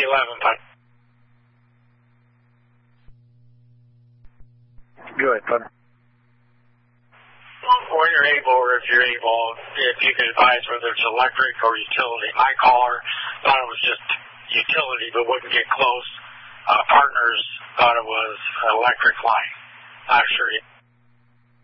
11, but Go ahead, bud. when you're able, or if you're able, if you could advise whether it's electric or utility. My caller thought it was just utility, but wouldn't get close. Partners thought it was electric line. Not sure.